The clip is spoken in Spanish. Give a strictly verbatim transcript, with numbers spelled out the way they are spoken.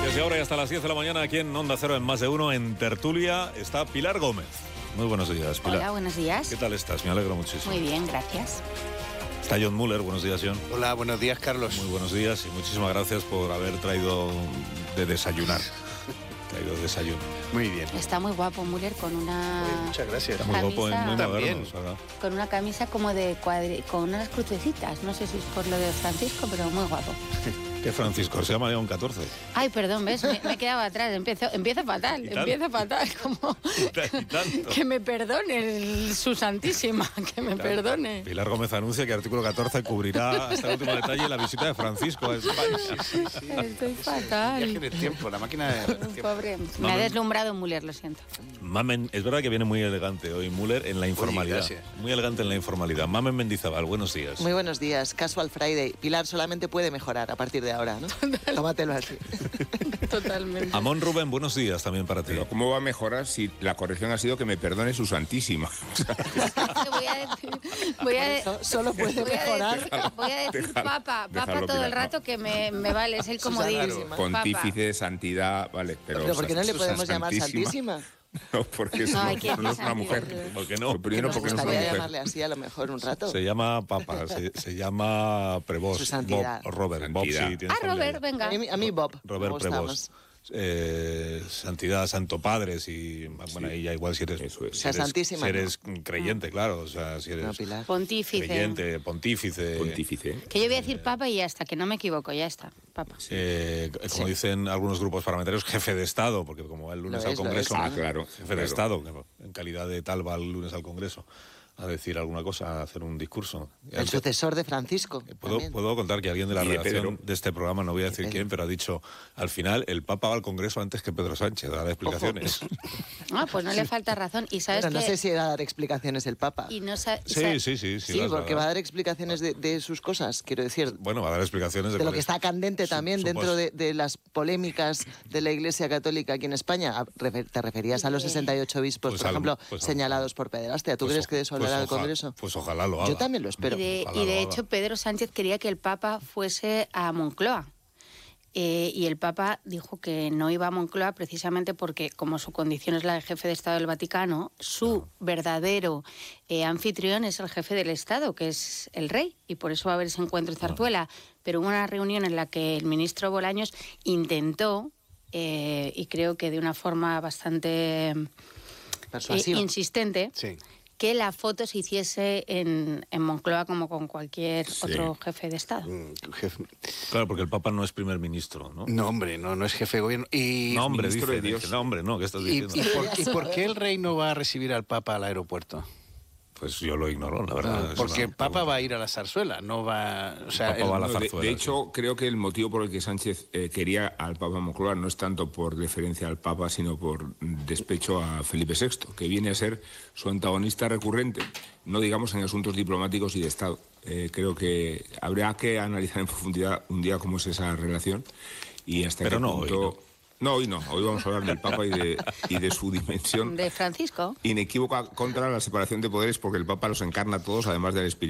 Desde ahora y hasta las diez de la mañana aquí en Onda Cero en Más de Uno, en Tertulia, está Pilar Gómez. Muy buenos días, Pilar. Hola, buenos días. ¿Qué tal estás? Me alegro muchísimo. Muy bien, gracias. Está John Muller. Buenos días, John. Hola, buenos días, Carlos. Muy buenos días y muchísimas gracias por haber traído de desayunar. Traído desayuno. Muy bien. Está muy guapo Müller con una... Oye, muchas gracias. Está muy guapo y muy Camisa. moderno, ¿verdad? Con una camisa como de cuadri... con unas crucecitas. No sé si es por lo de Francisco, pero muy guapo. ¿Qué Francisco? Se llama León catorce. Ay, perdón, ¿ves? Me, me he quedado atrás. Empiezo, empieza fatal, empieza fatal. Como... Y tanto. Que me perdone el- su santísima, que me perdone. Pilar Gómez anuncia que artículo catorce cubrirá hasta el último detalle la visita de Francisco a España. Estoy Viaje fatal. en el tiempo, la máquina de tiempo. Pobre. Me No, ha no. deslumbrado Müller, lo siento. Mamen, es verdad que viene muy elegante hoy Müller en la informalidad. gracias. Muy elegante en la informalidad. Mamen Mendizábal, buenos días. Muy buenos días. Casual Friday. Pilar solamente puede mejorar a partir de ahora, ¿no? Tómatelo así. Totalmente. Amón Rubén, buenos días también para ti. Pero ¿cómo va a mejorar si la corrección ha sido que me perdone su santísima? Voy a decir, voy a, de- So- solo puede voy a mejorar. decir, voy a decir Déjalo, papa, papa déjalo, todo el Pilar, rato no. que me, me vale, es el comodín. Susana, Pontífice, santidad, vale, pero... Pero ¿por qué no le su podemos llamar Santísima? No, porque es No, una, hay que no es una decir mujer. santidad. ¿Por qué no? Lo primero Nos porque no es una gustaría mujer. llamarle así a lo mejor un rato. Se llama Papa, se, se llama Prevost, Su santidad. Bob, Robert, Bob, Santidad. sí, tienes Ah, familia. Robert, venga. A mí, a mí Bob. Robert me gusta Prevost. más. Eh, santidad, Santo Padre, si, bueno, ahí ya igual si eres, Eso es. si O sea, eres, Santísima, si eres creyente, claro, o sea, si eres No, Pilar. Pontífice. creyente, pontífice, Pontífice. Que yo voy a decir papa y ya está, que no me equivoco, ya está. Papa. eh, como dicen algunos grupos parlamentarios, jefe de Estado, porque como va el lunes Lo al es, lo Congreso, es. Ah, claro, jefe claro. de Estado, que en calidad de tal va el lunes al Congreso a decir alguna cosa, a hacer un discurso. El sucesor de Francisco. Puedo, también. puedo contar que alguien de la Y de redacción Pedro. de este programa, no voy a decir Pedro. quién, pero ha dicho, al final el Papa va al Congreso antes que Pedro Sánchez, a dar explicaciones. Ah, pues no le falta razón. Y sabes Bueno, no que... sé si va a dar explicaciones el Papa. Y no sa- y Sí, sa- sí, sí. Sí, Sí, las va a porque dar. va a dar explicaciones de, de sus cosas, quiero decir. Bueno, va a dar explicaciones de, De lo cuál que es está candente su- también su dentro pos- de, de las polémicas de la Iglesia Católica aquí en España. A- refer- ¿Te referías a los sesenta y ocho obispos, Pues por al- ejemplo, pues al- señalados por pederastia? ¿Tú pues crees o- que de eso pues hablará el oja- Congreso? Pues ojalá lo haga. Yo también lo espero. Y de, Ojalá y de lo hecho, haga. Pedro Sánchez quería que el Papa fuese a Moncloa. Eh, y el Papa dijo que no iba a Moncloa precisamente porque, como su condición es la de jefe de Estado del Vaticano, su verdadero eh, anfitrión es el jefe del Estado, que es el rey, y por eso va a haber ese encuentro en Zarzuela. Pero hubo una reunión en la que el ministro Bolaños intentó, eh, y creo que de una forma bastante eh, Persuasivo. insistente, Sí. que la foto se hiciese en, en Moncloa como con cualquier Sí. otro jefe de Estado. Mm, jefe- Claro, porque el Papa no es primer ministro, ¿no? No, hombre, no, no es jefe de gobierno. Y, No, hombre, ministro dice, de Dios. dice, no, hombre, no, ¿qué estás y, diciendo? y por, ¿y por qué el rey no va a recibir al Papa al aeropuerto? Pues yo lo ignoro, la verdad. Ah, es porque una el Papa pregunta. va a ir a la zarzuela, no va... O sea, Papa va a la No, de, zarzuela, de hecho, creo que el motivo por el que Sánchez eh, quería al Papa Moncloa no es tanto por deferencia al Papa, sino por despecho a Felipe sexto, que viene a ser su antagonista recurrente, no digamos en asuntos diplomáticos y de Estado. Eh, creo que habría que analizar en profundidad un día cómo es esa relación y hasta Pero qué no hoy, punto... ¿no? No, hoy no. Hoy vamos a hablar del Papa y de, y de su dimensión De Francisco. inequívoca contra la separación de poderes, porque el Papa los encarna a todos, además del espíritu.